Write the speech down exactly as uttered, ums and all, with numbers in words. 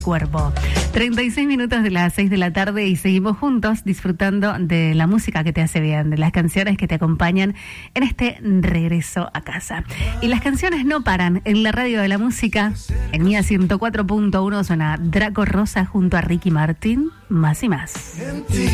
cuerpo. treinta y seis minutos de las seis de la tarde y seguimos juntos disfrutando de la música que te hace bien, de las canciones que te acompañan en este regreso a casa. Y las canciones no paran en la radio de la música. En Mía ciento cuatro punto uno suena Draco Rosa junto a Ricky Martin. Más y más.